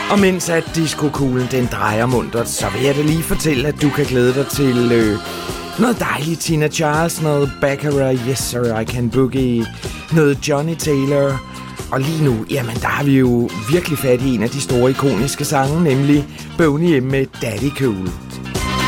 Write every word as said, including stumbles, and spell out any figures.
Og mens at disco-kuglen den drejer muntert, så vil jeg da lige fortælle, at du kan glæde dig til øh, noget dejligt Tina Charles, noget Baccarat, Yes Sir, I Can Boogie, noget Johnny Taylor. Og lige nu, jamen der har vi jo virkelig fat i en af de store ikoniske sange, nemlig Boney M med Daddy Cool.